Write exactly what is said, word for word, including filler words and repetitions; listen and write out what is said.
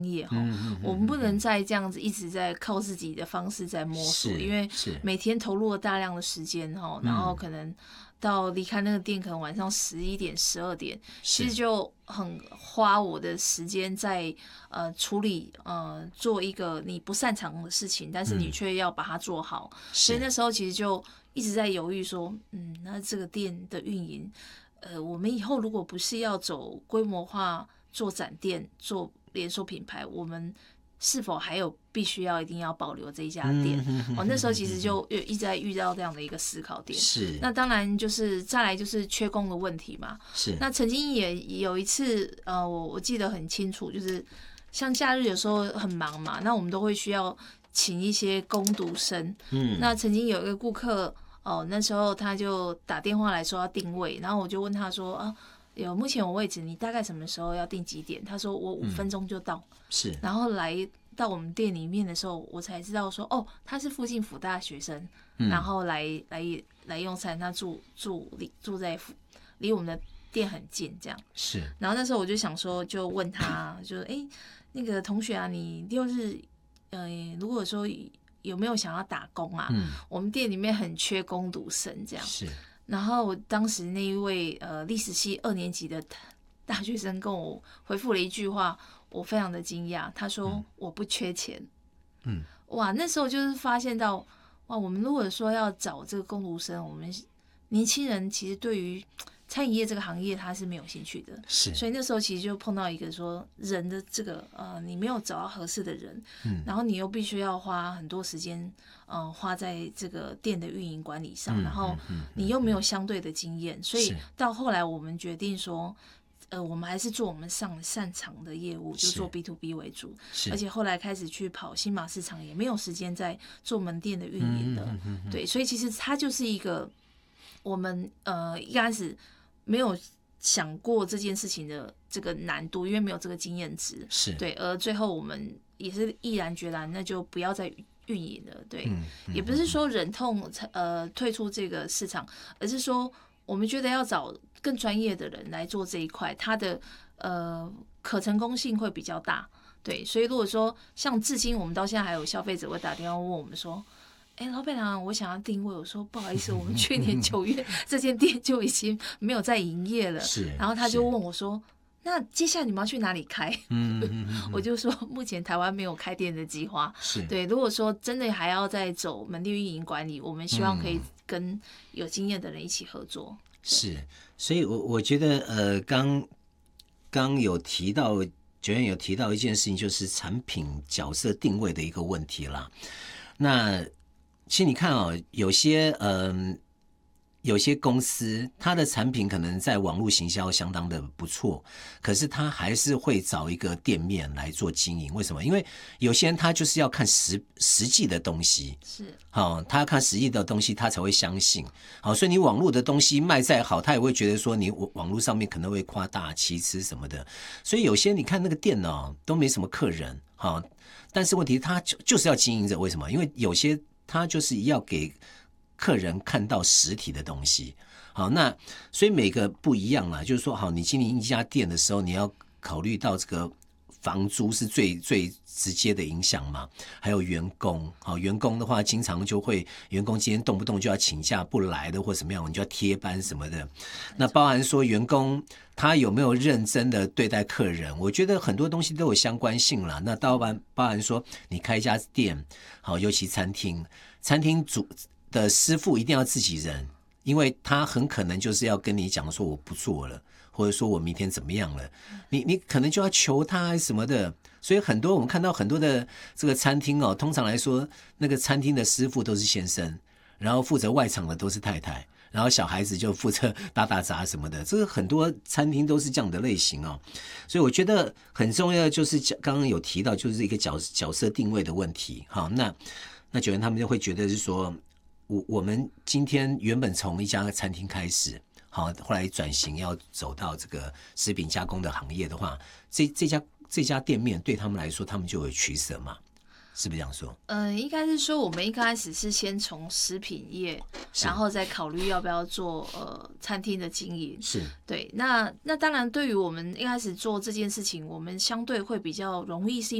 业哈，我们不能再这样子一直在靠自己的方式在摸索，因为每天投入了大量的时间哈，然后可能到离开那个店，可能晚上十一点、十二点，其实就很花我的时间在呃处理呃做一个你不擅长的事情，但是你却要把它做好，所以那时候其实就一直在犹豫说，嗯，那这个店的运营，呃，我们以后如果不是要走规模化做展店做连锁品牌，我们是否还有必须要一定要保留这一家店？我、哦、那时候其实就一直在遇到这样的一个思考点。 是， 那当然就是再来就是缺工的问题嘛。 是， 那曾经也有一次，呃，我我记得很清楚，就是像假日有时候很忙嘛，那我们都会需要请一些工读生。嗯，那曾经有一个顾客，哦，那时候他就打电话来说要定位，然后我就问他说啊。有目前有位置，你大概什么时候要定几点？他说我五分钟就到。嗯、 是， 然后来到我们店里面的时候，我才知道说，哦，他是附近辅大学生，嗯、然后来来来用餐，他住住住在离我们的店很近，这样。 是。 然后那时候我就想说，就问他，就哎、欸，那个同学啊，你六日，呃，如果说有没有想要打工啊？嗯、我们店里面很缺工读生，这样。 是。 然后我当时那一位呃历史系二年级的大学生跟我回复了一句话，我非常的惊讶。他说、嗯、我不缺钱。嗯，哇，那时候就是发现到哇，我们如果说要找这个工读生，我们年轻人其实对于餐饮业这个行业他是没有兴趣的， 是， 所以那时候其实就碰到一个说人的这个呃，你没有找到合适的人，嗯，然后你又必须要花很多时间，呃，花在这个店的运营管理上，嗯、然后你又没有相对的经验，嗯、所以到后来我们决定说，呃，我们还是做我们上擅长的业务，就做 B to B 为主，而且后来开始去跑新马市场，也没有时间在做门店的运营了，嗯嗯嗯嗯对，所以其实它就是一个我们呃一开始。没有想过这件事情的这个难度，因为没有这个经验值， 是对， 而最后我们也是毅然决然，那就不要再运营了，对，嗯嗯、也不是说忍痛呃退出这个市场，而是说我们觉得要找更专业的人来做这一块，它的呃可成功性会比较大，对，所以如果说像至今我们到现在还有消费者会打电话问我们说。哎、欸，老板娘，我想要定位。我说不好意思，我们去年九月这间店就已经没有在营业了。 是， 然后他就问我说：“那接下来你们要去哪里开？”嗯嗯嗯我就说目前台湾没有开店的计划。 是， 对。如果说真的还要再走门店运营管理，我们希望可以跟有经验的人一起合作。 是，所以我我觉得呃，刚刚有提到，九院有提到一件事情，就是产品角色定位的一个问题啦。那其实你看哦，有些嗯、呃，有些公司它的产品可能在网络行销相当的不错，可是它还是会找一个店面来做经营。为什么？因为有些人他就是要看实实际的东西， 是好、哦，他要看实际的东西，他才会相信。好，所以你网络的东西卖再好，他也会觉得说你网络上面可能会夸大其词什么的。所以有些你看那个店哦，都没什么客人，好、哦，但是问题他就就是要经营着。为什么？因为有些他就是要给客人看到实体的东西，好，那所以每个不一样啦。就是说，好，你经营一家店的时候，你要考虑到这个房租是最最直接的影响嘛，还有员工，好，员工的话，经常就会员工今天动不动就要请假不来的，或什么样，你就要贴班什么的。那包含说员工他有没有认真的对待客人，我觉得很多东西都有相关性啦。那包含包含说你开一家店，好，尤其餐厅，餐厅主的师傅一定要自己人，因为他很可能就是要跟你讲说我不做了，或者说我明天怎么样了，你你可能就要求他什么的。所以很多我们看到很多的这个餐厅哦，通常来说那个餐厅的师傅都是先生，然后负责外场的都是太太，然后小孩子就负责打打杂什么的，这个很多餐厅都是这样的类型哦。所以我觉得很重要的就是刚刚有提到就是一个角角色定位的问题。好，那那九人他们就会觉得是说我我们今天原本从一家餐厅开始，好，后来转型要走到这个食品加工的行业的话，这这家这家店面对他们来说，他们就有取舍嘛。 是不是这样说？ 嗯，应该是说我们一开始是先从食品业，然后再考虑要不要做呃餐厅的经营。 是， 对。那那当然，对于我们一开始做这件事情，我们相对会比较容易，是